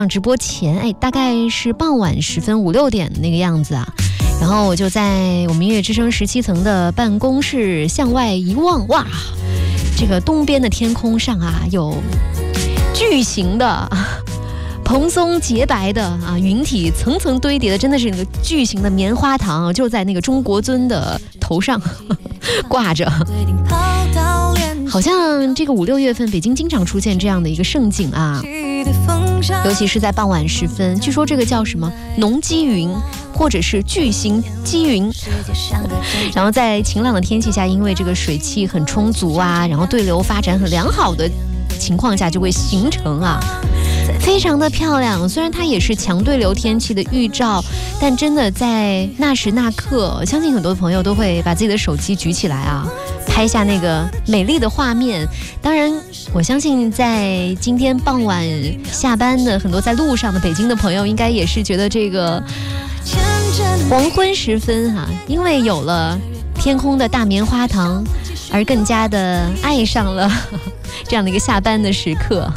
直播前，大概是傍晚时分5、6点那个样子啊。然后我就在我们音乐之声17层的办公室向外一望，哇，这个东边的天空上啊，有巨型的蓬松洁白的云体层层堆叠的，真的是那个巨型的棉花糖，就在那个中国尊的头上挂着。好像这个5、6月份北京经常出现这样的一个盛景啊，尤其是在傍晚时分，据说这个叫什么浓积云或者是巨型积云，然后在晴朗的天气下，因为这个水汽很充足啊，然后对流发展很良好的情况下，就会形成非常的漂亮。虽然它也是强对流天气的预兆，但真的在那时那刻，相信很多朋友都会把自己的手机举起来拍下那个美丽的画面。当然我相信在今天傍晚下班的很多在路上的北京的朋友，应该也是觉得这个黄昏时分因为有了天空的大棉花糖，而更加的爱上了这样的一个下班的时刻。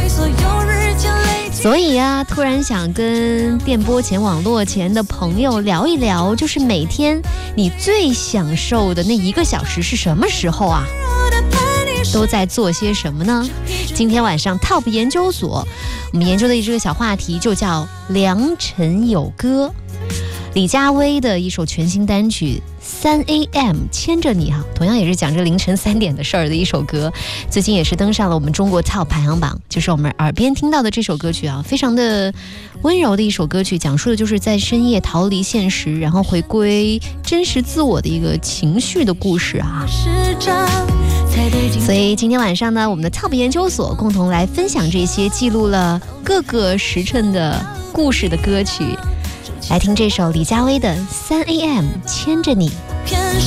所以突然想跟电波前网络前的朋友聊一聊，就是每天你最享受的那1个小时是什么时候都在做些什么呢？今天晚上 Top 研究所我们研究的这个小话题就叫良辰有歌，李佳薇的一首全新单曲3AM 牵着你同样也是讲这凌晨3点的事儿的一首歌，最近也是登上了我们中国 Top 排行榜。就是我们耳边听到的这首歌曲非常的温柔的一首歌曲，讲述的就是在深夜逃离现实，然后回归真实自我的一个情绪的故事所以今天晚上呢，我们的 Top 研究所共同来分享这些记录了各个时辰的故事的歌曲，来听这首李佳薇的3AM 牵着你。